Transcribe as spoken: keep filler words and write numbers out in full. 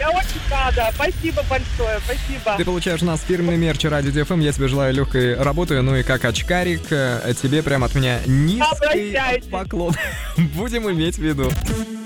я очень рада. Спасибо большое, спасибо. Ты получаешь у нас фирменный мерч Радио Ди Эф Эм. Я тебе желаю легкой работы. Ну и как очкарик, э, тебе прям от меня низкий Обращайтесь. поклон. Будем иметь в виду.